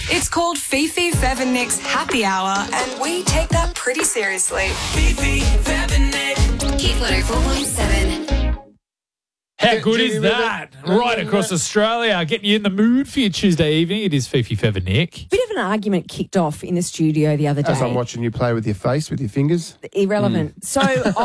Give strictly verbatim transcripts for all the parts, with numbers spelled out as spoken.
It's called Fifi, Fev and Nick's Happy Hour, and we take that pretty seriously. Fifi, Fev and Nick. Hit one oh four point seven. How Do- good do is you that? remember- Right across Australia, getting you in the mood for your Tuesday evening. It is Fifi, Fev and Nick. Bit of an argument kicked off in the studio the other day. As I'm watching you play with your face, with your fingers. Irrelevant. So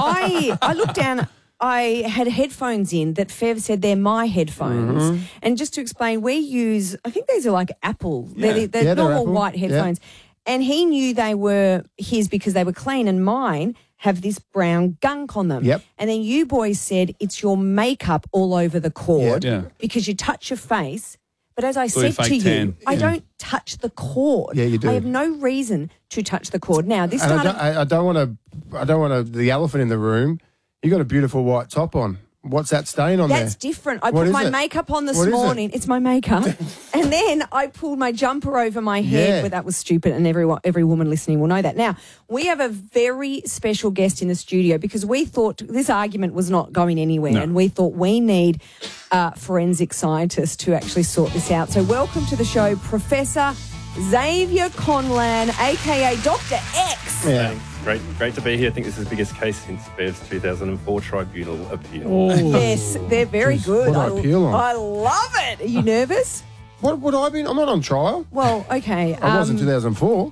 I I looked down. I had headphones in that Fev said they're my headphones. And just to explain, we use, I think these are like Apple. They're, the- they're Yeah, they're normal Apple. white Yeah. headphones. And he knew they were his because they were clean, and mine have this brown gunk on them. Yep. And then you boys said it's your makeup all over the cord Yeah. because you touch your face. But as I Blue said to fake you, tan. I don't touch the cord. Yeah, you do. I have no reason to touch the cord. Now, this And I started... don't, I, I don't want to. I don't want to. The elephant in the room. You got a beautiful white top on. What's that stain on That's there? different. I What put is my it? makeup on this What is it? morning. It's my makeup. And then I pulled my jumper over my head, Yeah. but that was stupid, and every, every woman listening will know that. Now, we have a very special guest in the studio because we thought this argument was not going anywhere, No. and we thought we need uh, forensic scientists to actually sort this out. So welcome to the show, Professor Xavier Conlan, a k a. Doctor X. Yeah. Thanks. Great, great to be here. I think this is the biggest case since Bev's two thousand four tribunal appeal. Oh. Yes, they're very Jeez, good. what an I, appeal on. I love it. Are you nervous? What would I be? I'm not on trial. Well, okay. I was in um, two thousand four.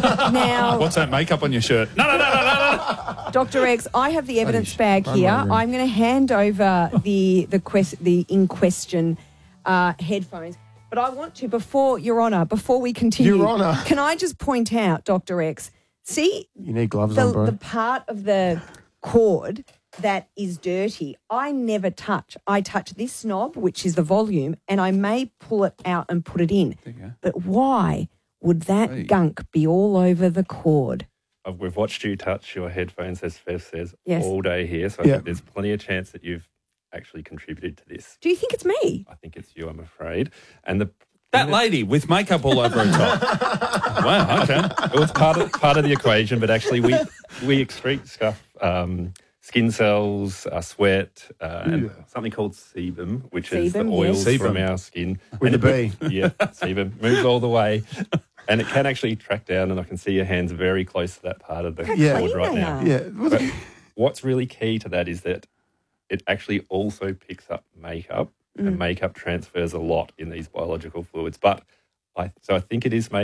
Now, What's that makeup on your shirt? No, no, no, no, no, no. Doctor X, I have the evidence sh- bag I'm here. wondering. I'm going to hand over the the quest, the in question uh, headphones. But I want to, before Your Honour, before we continue, Your Honour. can I just point out, Doctor X, see You need gloves the, on, bro. the part of the cord that is dirty? I never touch. I touch this knob, which is the volume, and I may pull it out and put it in. There you go. But why would that Hey. gunk be all over the cord? Uh, We've watched you touch your headphones, as Bev says, Yes. all day here. So I Yeah. think there's plenty of chance that you've actually contributed to this. Do you think it's me? I think it's you, I'm afraid. And the That lady with makeup all over her top. Wow, okay. it was part of part of the equation, but actually we we excrete stuff, um, skin cells, uh, sweat, uh, and something called sebum, which is Sebum, the oils yes. from Sebum. our skin. With And the it- B. Yeah, sebum moves all the way. And it can actually track down, and I can see your hands very close to that part of the Yeah. cord clean right they now. are. Yeah. Well, But what's really key to that is that it actually also picks up makeup, and makeup transfers a lot in these biological fluids. But I, so I think it is makeup.